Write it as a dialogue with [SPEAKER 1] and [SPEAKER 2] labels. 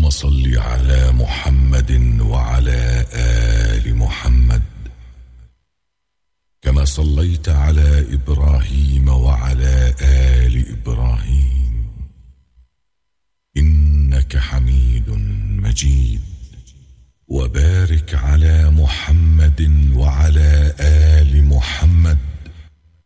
[SPEAKER 1] اللهم صل على محمد وعلى آل محمد كما صليت على إبراهيم وعلى آل